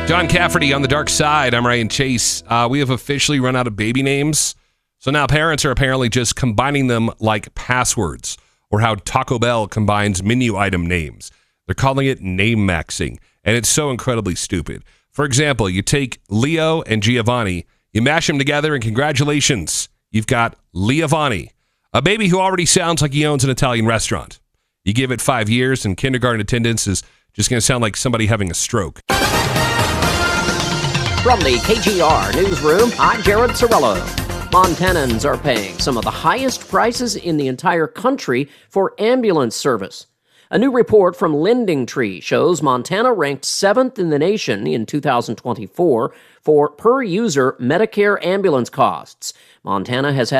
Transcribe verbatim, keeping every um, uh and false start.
John Cafferty on the dark side. I'm Ryan Chase. Uh, we have officially run out of baby names. So now parents are apparently just combining them like passwords, or how Taco Bell combines menu item names. They're calling it name maxing, and it's so incredibly stupid. For example, you take Leo and Giovanni, you mash them together, and congratulations, you've got Leovani, a baby who already sounds like he owns an Italian restaurant. You give it five years, and kindergarten attendance is just going to sound like somebody having a stroke. From the K G R Newsroom, I'm Jared Sorello. Montanans are paying some of the highest prices in the entire country for ambulance service. A new report from LendingTree shows Montana ranked seventh in the nation in two thousand twenty-four for per-user Medicare ambulance costs. Montana has had